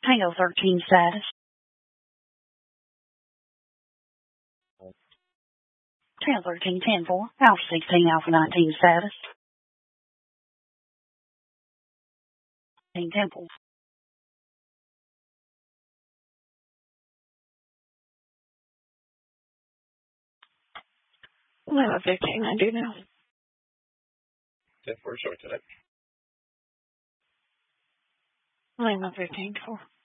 Tango 13 status. Tango 13 10-4. Alpha 16 Alpha 19 status. 10-4. Lima 15, I do now. 10-4, showing today. Lima 15-4.